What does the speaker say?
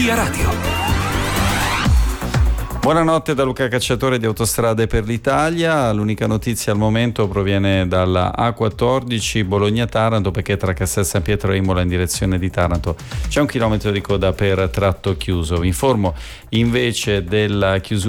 Via Radio. Buonanotte da Luca Cacciatore di Autostrade per l'Italia. L'unica notizia al momento proviene dalla A14 Bologna-Taranto, perché tra Castel San Pietro e Imola in direzione di Taranto c'è 1 chilometro di coda per tratto chiuso. Vi informo invece della chiusura